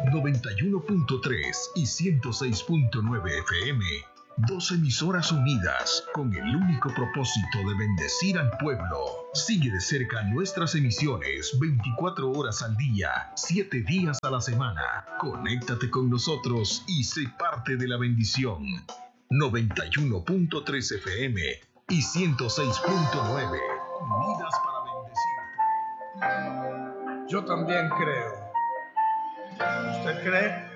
91.3 y 106.9 FM. Dos emisoras unidas con el único propósito de bendecir al pueblo. Sigue de cerca nuestras emisiones 24 horas al día, 7 días a la semana. Conéctate con nosotros y sé parte de la bendición. 91.3 FM y 106.9. Unidas para bendecir. Yo también creo. ¿Usted cree?